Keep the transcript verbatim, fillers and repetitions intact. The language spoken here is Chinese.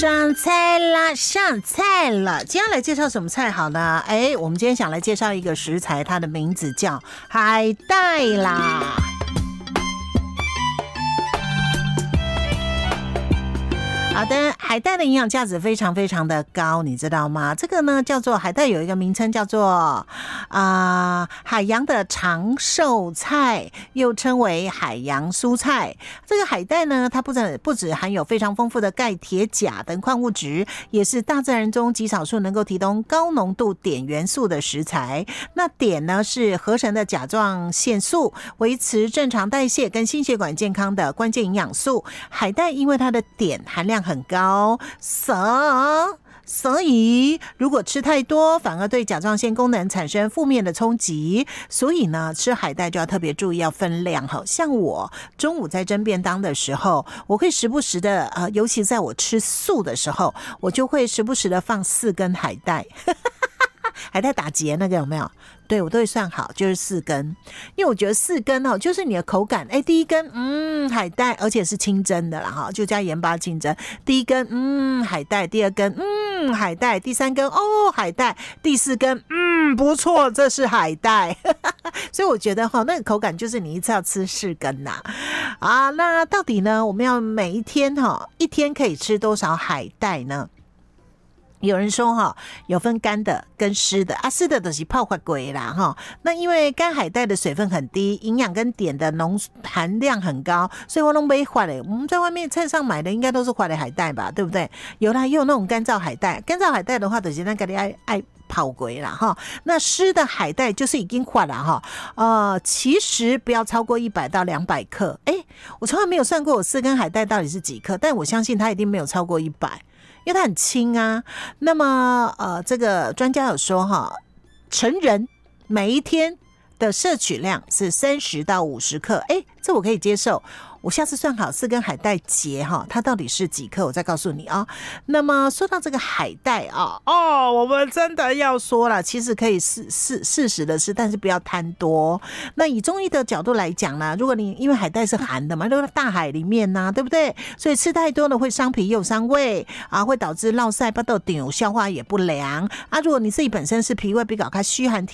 上菜啦，上菜了！今天来介绍什么菜好呢？哎，我们今天想来介绍一个食材，它的名字叫海带啦。好的，海带的营养价值非常非常的高，你知道吗？这个呢叫做海带，有一个名称叫做啊、呃、海洋的长寿菜，又称为海洋蔬菜。这个海带呢，它不止不止含有非常丰富的钙、铁、钾等矿物质，也是大自然中极少数能够提供高浓度碘元素的食材。那碘呢是合成的甲状腺素，维持正常代谢跟心血管健康的关键营养素。海带因为它的碘含量很高，所所以如果吃太多反而对甲状腺功能产生负面的冲击，所以呢吃海带就要特别注意要分量。像我中午在蒸便当的时候，我会时不时的呃，尤其在我吃素的时候，我就会时不时的放四根海带海带打结那个有没有？对，我都会算好，就是四根，因为我觉得四根哦，就是你的口感，哎，第一根嗯海带，而且是清蒸的啦哈，就加盐巴清蒸。第一根嗯海带，第二根嗯海带，第三根哦海带，第四根嗯不错，这是海带。所以我觉得哈，那个口感就是你一次要吃四根呐。啊，那到底呢，我们要每一天哈，一天可以吃多少海带呢？有人说哈，有分干的跟湿的啊，湿的都是泡发鬼啦哈。那因为干海带的水分很低，营养跟碘的浓含量很高，所以我都没换嘞。我们在外面菜上买的应该都是换的海带吧，对不对？有啦，也有那种干燥海带。干燥海带的话，就是那个你爱爱泡鬼啦哈。那湿的海带就是已经换了哈。呃，其实不要超过一百到两百克。哎，我从来没有算过我四根海带到底是几克，但我相信它一定没有超过一百。因为它很轻啊。那么呃，这个专家有说哈，成人每一天的摄取量是三十到五十克，哎，这我可以接受。我下次算好四根海带结哈，它到底是几克，我再告诉你啊。那么说到这个海带啊，哦，我们真的要说了，其实可以适适适时的吃，但是不要贪多。那以中医的角度来讲呢，如果你因为海带是寒的嘛，都在大海里面呐、啊，对不对？所以吃太多了会伤脾又伤胃啊，会导致落塞、巴豆顶、消化也不良啊。如果你自己本身是脾胃比较虚寒体